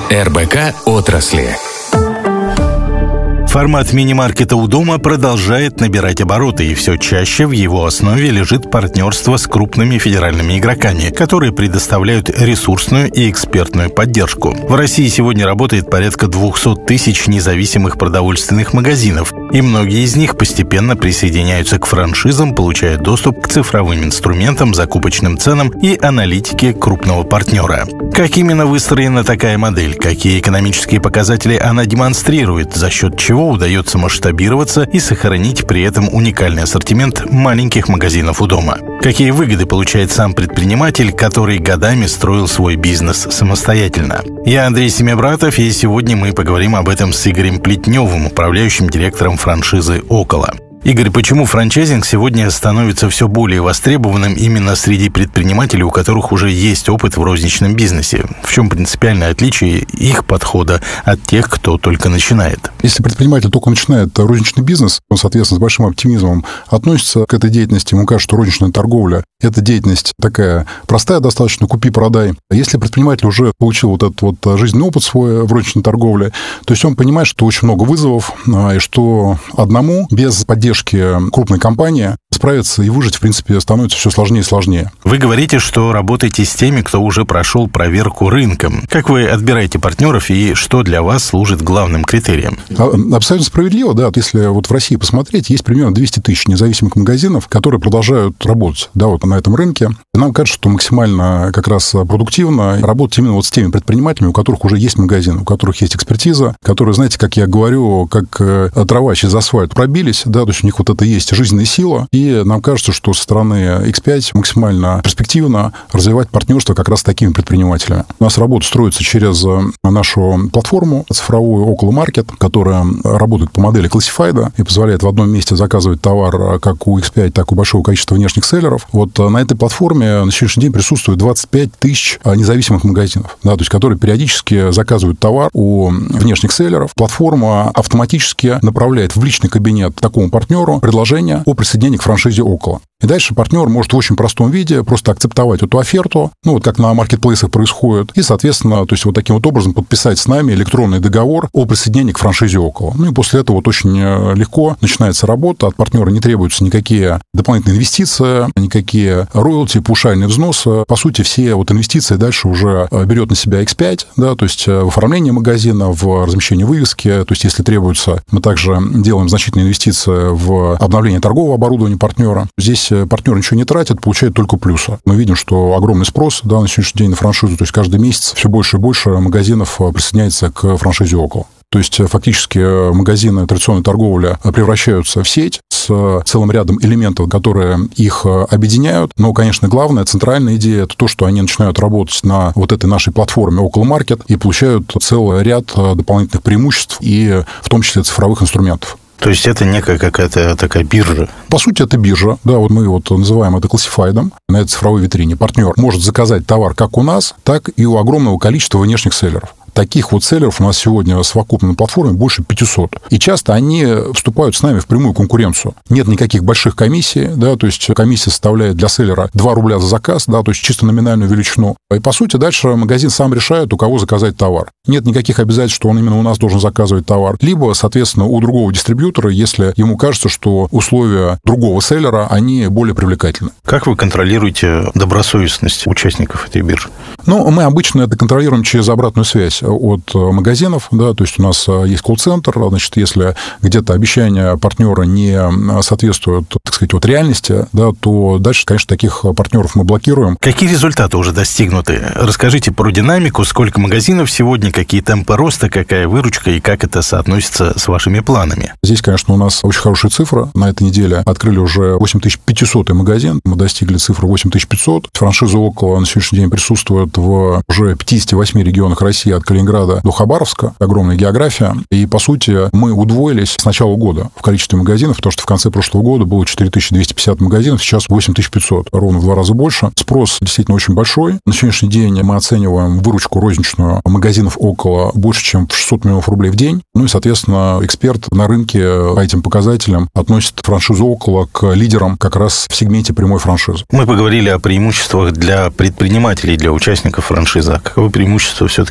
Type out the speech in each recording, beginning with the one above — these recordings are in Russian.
РБК отрасли. Формат мини-маркета у дома продолжает набирать обороты, и все чаще в его основе лежит партнерство с крупными федеральными игроками, которые предоставляют ресурсную и экспертную поддержку. В России сегодня работает порядка 200 тысяч независимых продовольственных магазинов, и многие из них постепенно присоединяются к франшизам, получая доступ к цифровым инструментам, закупочным ценам и аналитике крупного партнера. Как именно выстроена такая модель? Какие экономические показатели она демонстрирует? За счет чего удается масштабироваться и сохранить при этом уникальный ассортимент маленьких магазинов у дома? Какие выгоды получает сам предприниматель, который годами строил свой бизнес самостоятельно? Я Андрей Семибратов, и сегодня мы поговорим об этом с Игорем Плетневым, управляющим директором франшизы «Около». Игорь, почему франчайзинг сегодня становится все более востребованным именно среди предпринимателей, у которых уже есть опыт в розничном бизнесе? В чем принципиальное отличие их подхода от тех, кто только начинает? Если предприниматель только начинает розничный бизнес, он, соответственно, с большим оптимизмом относится к этой деятельности. Ему кажется, что розничная торговля – это деятельность такая простая достаточно, купи-продай. Если предприниматель уже получил вот этот вот жизненный опыт свой в розничной торговле, то есть он понимает, что очень много вызовов, и что одному без поддержки крупной компании справиться и выжить, в принципе, становится все сложнее и сложнее. Вы говорите, что работаете с теми, кто уже прошел проверку рынком. Как вы отбираете партнеров и что для вас служит главным критерием? Абсолютно справедливо, да. Если вот в России посмотреть, есть примерно 200 тысяч независимых магазинов, которые продолжают работать, да, вот на этом рынке. И нам кажется, что максимально как раз продуктивно работать именно вот с теми предпринимателями, у которых уже есть магазин, у которых есть экспертиза, которые, знаете, как я говорю, как трава через асфальт пробились, да, то есть у них вот это есть жизненная сила, и нам кажется, что со стороны X5 максимально перспективно развивать партнерство как раз с такими предпринимателями. У нас работа строится через нашу платформу цифровую «Около Маркет», которая работает по модели Classified и позволяет в одном месте заказывать товар как у X5, так и у большого количества внешних селлеров. Вот на этой платформе на сегодняшний день присутствует 25 тысяч независимых магазинов, да, то есть которые периодически заказывают товар у внешних селлеров. Платформа автоматически направляет в личный кабинет такому партнеру предложение о присоединении к франшизе «Около». И дальше партнер может в очень простом виде просто акцептовать эту оферту, ну, вот как на маркетплейсах происходит, и, соответственно, то есть вот таким вот образом подписать с нами электронный договор о присоединении к франшизе «Около». Ну, и после этого вот очень легко начинается работа, от партнера не требуются никакие дополнительные инвестиции, никакие роялти, паушальные взносы. По сути, все вот инвестиции дальше уже берет на себя X5, да, то есть в оформление магазина, в размещение вывески, то есть если требуется, мы также делаем значительные инвестиции в обновление торгового оборудования партнера. Здесь партнер ничего не тратит, получает только плюсы. Мы видим, что огромный спрос, да, на сегодняшний день на франшизу, то есть каждый месяц все больше и больше магазинов присоединяется к франшизе «Около». То есть фактически магазины традиционной торговли превращаются в сеть с целым рядом элементов, которые их объединяют. Но, конечно, главная, центральная идея – это то, что они начинают работать на вот этой нашей платформе «Около Маркет» и получают целый ряд дополнительных преимуществ, и в том числе цифровых инструментов. То есть это некая какая-то такая биржа? По сути, это биржа. Да, вот мы вот называем это классифайдом. На этой цифровой витрине партнер может заказать товар как у нас, так и у огромного количества внешних селлеров. Таких вот селлеров у нас сегодня совокупно на платформе больше 500. И часто они вступают с нами в прямую конкуренцию. Нет никаких больших комиссий, да, то есть комиссия составляет для селлера 2 рубля за заказ, да, то есть чисто номинальную величину. И, по сути, дальше магазин сам решает, у кого заказать товар. Нет никаких обязательств, что он именно у нас должен заказывать товар. Либо, соответственно, у другого дистрибьютора, если ему кажется, что условия другого селлера, они более привлекательны. Как вы контролируете добросовестность участников этой биржи? Ну, мы обычно это контролируем через обратную связь от магазинов, да, то есть у нас есть колл-центр, значит, если где-то обещания партнера не соответствуют, так сказать, от реальности, да, то дальше, конечно, таких партнеров мы блокируем. Какие результаты уже достигнуты? Расскажите про динамику, сколько магазинов сегодня, какие темпы роста, какая выручка и как это соотносится с вашими планами? Здесь, конечно, у нас очень хорошая цифра. На этой неделе открыли уже 8500 магазин, мы достигли цифры 8500. Франшиза «Около» на сегодняшний день присутствует в уже 58 регионах России, от Калининграда до Хабаровска. Огромная география. И, по сути, мы удвоились с начала года в количестве магазинов, потому что в конце прошлого года было 4250 магазинов, сейчас 8500, ровно в 2 раза больше. Спрос действительно очень большой. На сегодняшний день мы оцениваем выручку розничную магазинов «Около» больше, чем в 600 миллионов рублей в день. Ну и, соответственно, эксперт на рынке по этим показателям относит франшизу «Около» к лидерам как раз в сегменте прямой франшизы. Мы поговорили о преимуществах для предпринимателей, для участников франшизы. А какое преимущество все-таки для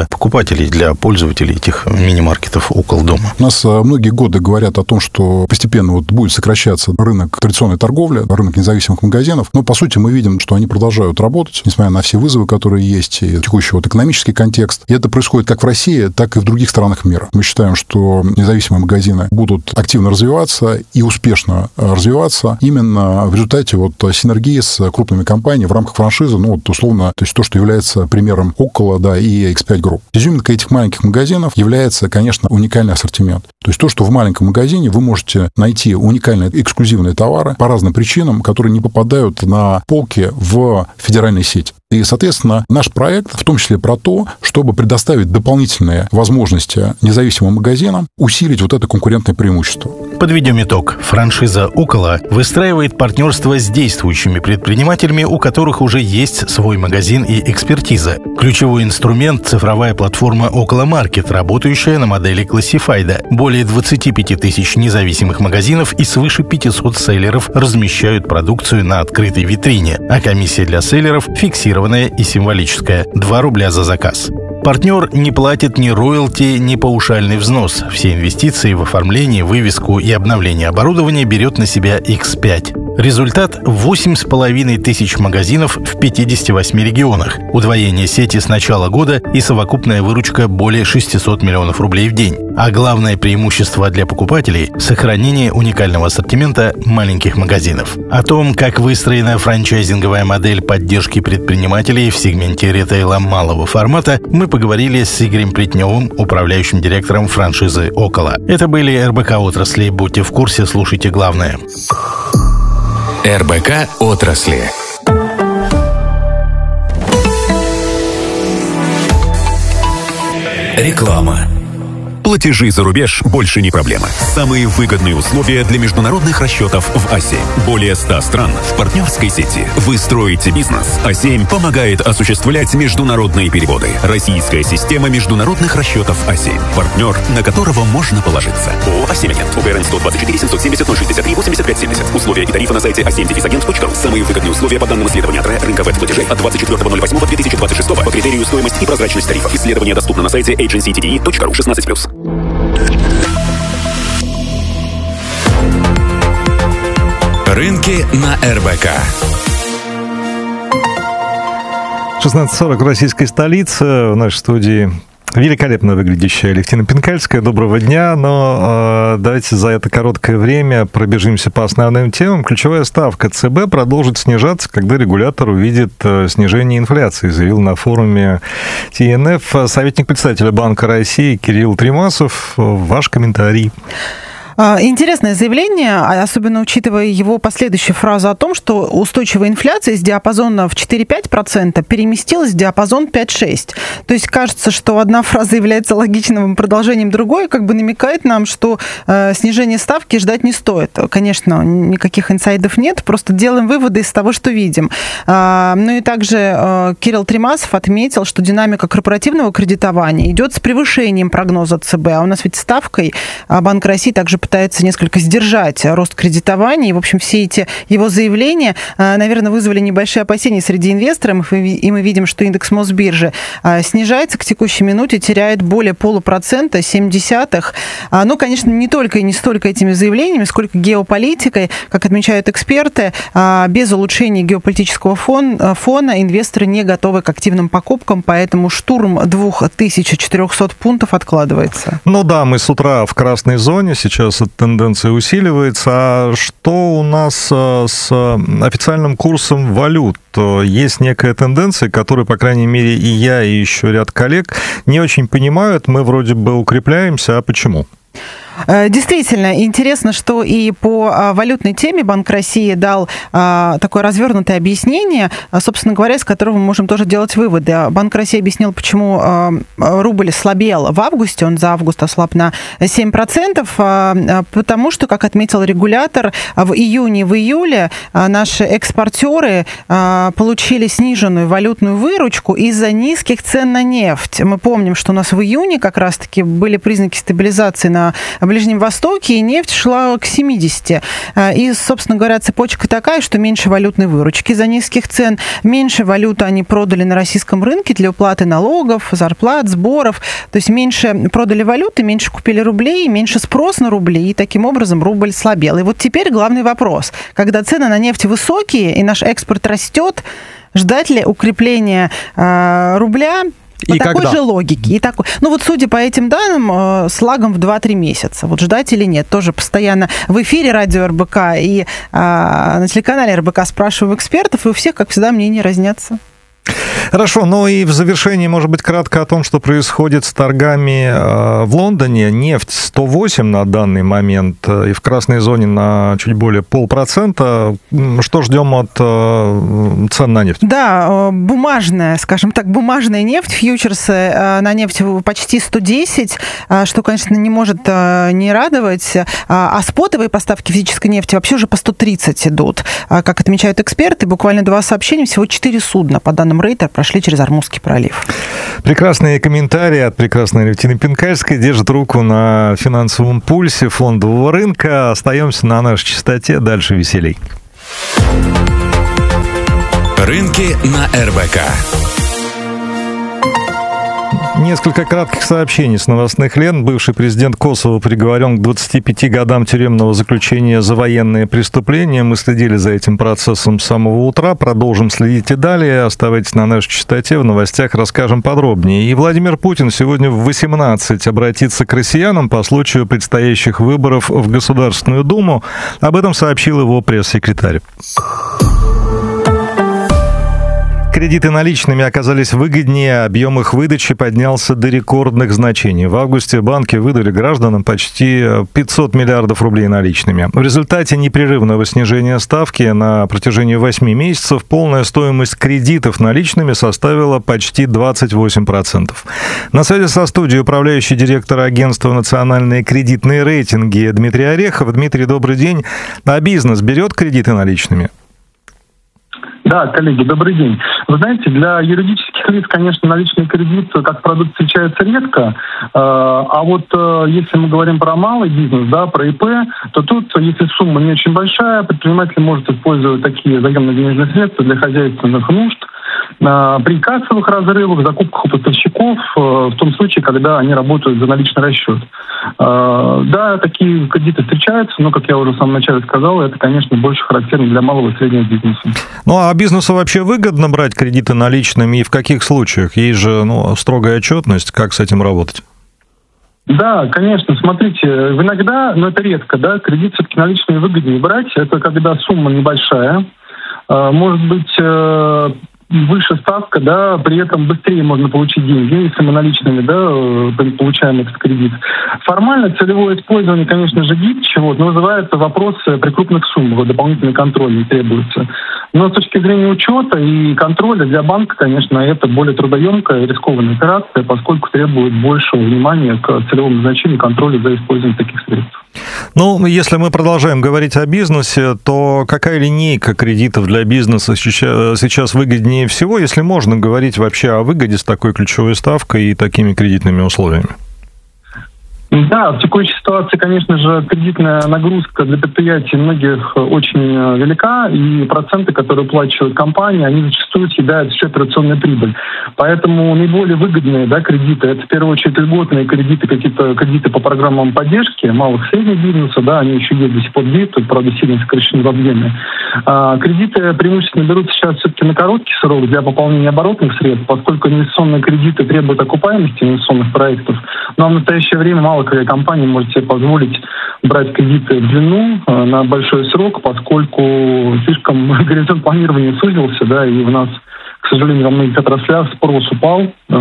для покупателей, для пользователей этих мини-маркетов около дома? У нас многие годы говорят о том, что постепенно будет сокращаться рынок традиционной торговли, рынок независимых магазинов. Но, по сути, мы видим, что они продолжают работать, несмотря на все вызовы, которые есть, и текущий экономический контекст. И это происходит как в России, так и в других странах мира. Мы считаем, что независимые магазины будут активно развиваться и успешно развиваться именно в результате синергии с крупными компаниями в рамках франшизы, условно, то есть то, что является примером Около, и X5 Group. Изюминкой этих маленьких магазинов является, конечно, уникальный ассортимент. То есть то, что в маленьком магазине вы можете найти уникальные эксклюзивные товары по разным причинам, которые не попадают на полки в федеральной сети. И, соответственно, наш проект в том числе про то, чтобы предоставить дополнительные возможности независимым магазинам усилить это конкурентное преимущество. Подведем итог. Франшиза «Около» выстраивает партнерство с действующими предпринимателями, у которых уже есть свой магазин и экспертиза. Ключевой инструмент – цифровая платформа «Около Маркет», работающая на модели классифайда. Более 25 тысяч независимых магазинов и свыше 500 селлеров размещают продукцию на открытой витрине, а комиссия для селлеров фиксирована и символическая – 2 рубля за заказ. Партнер не платит ни роялти, ни паушальный взнос. Все инвестиции в оформление, вывеску и обновление оборудования берет на себя X5. Результат – 8,5 тысяч магазинов в 58 регионах, удвоение сети с начала года и совокупная выручка более 600 миллионов рублей в день. А главное преимущество для покупателей – сохранение уникального ассортимента маленьких магазинов. О том, как выстроена франчайзинговая модель поддержки предпринимателей в сегменте ритейла малого формата, мы поговорили с Игорем Плетневым, управляющим директором франшизы «Около». Это были РБК отрасли. Будьте в курсе, слушайте главное. РБК отрасли. Реклама. Платежи за рубеж больше не проблема. Самые выгодные условия для международных расчетов в А7. Более 100 стран в партнерской сети. Вы строите бизнес. А7 помогает осуществлять международные переводы. Российская система международных расчетов А7. Партнер, на которого можно положиться. ООО «А7-Агент». УГРН 124 770 063 85 70. Условия и тарифы на сайте a7-agent.ru. Самые выгодные условия по данным исследования от рынка веб-платежей от 24.08.2026 по критерию стоимость и прозрачность тарифов. Исследование доступно на сайте agencytde.ru 16+. Рынки на РБК. 16:40 в российской столице. В нашей студии великолепно выглядящая Алевтина Пинкальская. Доброго дня. Но давайте за это короткое время пробежимся по основным темам. Ключевая ставка ЦБ продолжит снижаться, когда регулятор увидит снижение инфляции, заявил на форуме ТНФ советник председателя Банка России Кирилл Тремасов. Ваш комментарий. Интересное заявление, особенно учитывая его последующую фразу о том, что устойчивая инфляция из диапазона в 4-5% переместилась в диапазон 5-6%. То есть кажется, что одна фраза является логичным продолжением другой, намекает нам, что снижение ставки ждать не стоит. Конечно, никаких инсайдов нет, просто делаем выводы из того, что видим. Ну и также Кирилл Тремасов отметил, что динамика корпоративного кредитования идет с превышением прогноза ЦБ. А у нас ведь ставкой Банк России также пытается несколько сдержать рост кредитования. И, в общем, все эти его заявления, наверное, вызвали небольшие опасения среди инвесторов. И мы видим, что индекс Мосбиржи снижается к текущей минуте, теряет более 0,5%, 0,7%. Но, конечно, не только и не столько этими заявлениями, сколько геополитикой, как отмечают эксперты. Без улучшения геополитического фона инвесторы не готовы к активным покупкам, поэтому штурм 2400 пунктов откладывается. Ну да, мы с утра в красной зоне, сейчас эта тенденция усиливается. А что у нас с официальным курсом валют? Есть некая тенденция, которую, по крайней мере, и я, и еще ряд коллег не очень понимают. Мы вроде бы укрепляемся, а почему? Действительно, интересно, что и по валютной теме Банк России дал такое развернутое объяснение, собственно говоря, из которого мы можем тоже делать выводы. Банк России объяснил, почему рубль слабел в августе, он за август ослаб на 7%, потому что, как отметил регулятор, в июне и в июле наши экспортеры получили сниженную валютную выручку из-за низких цен на нефть. Мы помним, что у нас в июне как раз-таки были признаки стабилизации на в Ближнем Востоке, и нефть шла к 70. И, собственно говоря, цепочка такая, что меньше валютной выручки за низких цен, меньше валюты они продали на российском рынке для уплаты налогов, зарплат, сборов. То есть меньше продали валюты, меньше купили рублей, меньше спрос на рубли, и таким образом рубль слабел. И вот теперь главный вопрос. Когда цены на нефть высокие, и наш экспорт растет, ждать ли укрепления рубля по такой же логике? Ну вот судя по этим данным, с лагом в 2-3 месяца. Вот ждать или нет? Тоже постоянно в эфире радио РБК и на телеканале РБК спрашиваю экспертов, и у всех, как всегда, мнения разнятся. Хорошо, ну и в завершении, может быть, кратко о том, что происходит с торгами в Лондоне. Нефть 108 на данный момент, и в красной зоне на чуть более 0,5%. Что ждем от цен на нефть? Да, бумажная, скажем так, бумажная нефть, фьючерсы на нефть почти 110, что, конечно, не может не радовать. А спотовые поставки физической нефти вообще уже по 130 идут. Как отмечают эксперты, буквально 2 сообщения, всего 4 судна, по данным Рейтер, прошли через Ормузский пролив. Прекрасные комментарии от прекрасной Алевтины Пинкальской. Держит руку на финансовом пульсе фондового рынка. Остаемся на нашей частоте. Дальше веселей. Рынки на РБК. Несколько кратких сообщений с новостных лент. Бывший президент Косово приговорен к 25 годам тюремного заключения за военные преступления. Мы следили за этим процессом с самого утра. Продолжим следить и далее. Оставайтесь на нашей частоте. В новостях расскажем подробнее. И Владимир Путин сегодня в 18 обратится к россиянам по случаю предстоящих выборов в Государственную Думу. Об этом сообщил его пресс-секретарь. Кредиты наличными оказались выгоднее, объем их выдачи поднялся до рекордных значений. В августе банки выдали гражданам почти 500 миллиардов рублей наличными. В результате непрерывного снижения ставки на протяжении 8 месяцев полная стоимость кредитов наличными составила почти 28%. На связи со студией управляющий директор агентства «Национальные кредитные рейтинги» Дмитрий Орехов. Дмитрий, добрый день. А бизнес берет кредиты наличными? Да, коллеги, добрый день. Вы знаете, для юридических лиц, конечно, наличный кредит как продукт встречается редко, а вот если мы говорим про малый бизнес, да, про ИП, то тут, если сумма не очень большая, предприниматель может использовать такие заемные денежные средства для хозяйственных нужд, при кассовых разрывах, закупках у поставщиков, в том случае, когда они работают за наличный расчет. Да, такие кредиты встречаются, но, как я уже в самом начале сказал, это, конечно, больше характерно для малого и среднего бизнеса. Ну, а бизнесу вообще выгодно брать кредиты наличными и в каких случаях? Есть же строгая отчетность, как с этим работать? Да, конечно, смотрите, иногда, но это редко, да, кредит все-таки наличные выгоднее брать, это когда сумма небольшая, может быть, выше ставка, да, при этом быстрее можно получить деньги, если мы наличными, да, получаем этот кредит. Формально целевое использование, конечно же, гибче, но вызывается вопрос при крупных суммах, дополнительный контроль не требуется. Но с точки зрения учета и контроля для банка, конечно, это более трудоемкая и рискованная операция, поскольку требует большего внимания к целевому назначению контроля за использованием таких средств. Ну, если мы продолжаем говорить о бизнесе, то какая линейка кредитов для бизнеса сейчас выгоднее всего, если можно говорить вообще о выгоде с такой ключевой ставкой и такими кредитными условиями? Да, в текущей ситуации, конечно же, кредитная нагрузка для предприятий многих очень велика, и проценты, которые уплачивают компании, они зачастую съедают всю операционную прибыль. Поэтому наиболее выгодные, да, кредиты, это в первую очередь льготные кредиты, какие-то кредиты по программам поддержки малых и средних бизнеса, да, они еще есть до сих пор действуют, правда, сильно сокращены в объеме. Кредиты преимущественно берут сейчас все-таки на короткий срок для пополнения оборотных средств, поскольку инвестиционные кредиты требуют окупаемости инвестиционных проектов, но в настоящее время мало какая компания может себе позволить брать кредиты в длину на большой срок, поскольку слишком горизонт планирования сузился, да, и у нас, к сожалению, во многих отраслях спрос упал,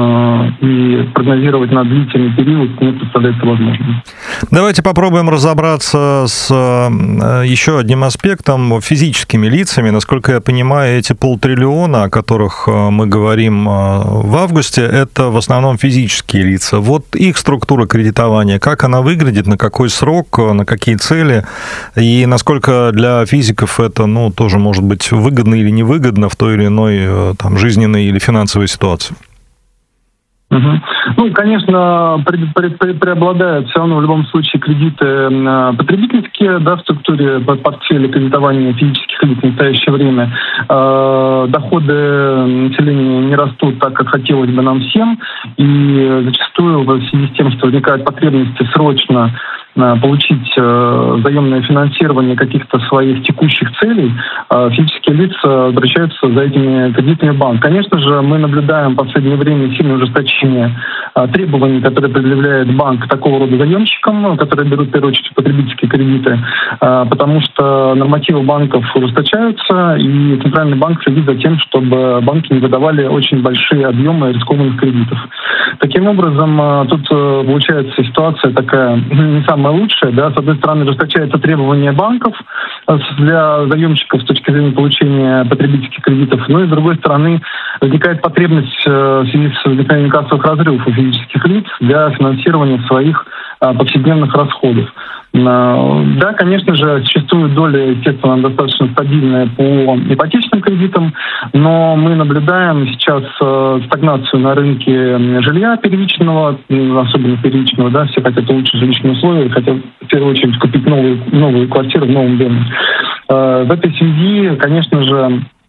и прогнозировать на длительный период не представляется возможным. Давайте попробуем разобраться с еще одним аспектом, физическими лицами. Насколько я понимаю, эти 500 триллиона, о которых мы говорим в августе, это в основном физические лица. Вот их структура кредитования, как она выглядит, на какой срок, на какие цели, и насколько для физиков это, тоже может быть выгодно или невыгодно в той или иной жизненной или финансовой ситуации? Конечно, преобладают все равно в любом случае кредиты потребительские, в структуре портфеля кредитования физических лиц в настоящее время. Доходы населения не растут так, как хотелось бы нам всем, и зачастую в связи с тем, что возникают потребности срочно получить заемное финансирование каких-то своих текущих целей, физические лица обращаются за этими кредитами в банк. Конечно же, мы наблюдаем в последнее время сильное ужесточение требований, которые предъявляет банк такого рода заемщикам, которые берут в первую очередь потребительские кредиты, потому что нормативы банков ужесточаются, и Центральный банк следит за тем, чтобы банки не выдавали очень большие объемы рискованных кредитов. Таким образом, тут получается ситуация такая не самая лучшая. С одной стороны, ужесточаются требования банков для заемщиков с точки зрения получения потребительских кредитов, но и с другой стороны, возникает потребность в связи с возникновением кассовых разрывов у физических лиц для финансирования своих повседневных расходов. Да, конечно же, существует доля, естественно, достаточно стабильная по ипотечным кредитам, но мы наблюдаем сейчас стагнацию на рынке жилья первичного, особенно первичного, все хотят улучшить жилищные условия, хотят в первую очередь купить новую квартиру в новом доме. В этой связи, конечно же,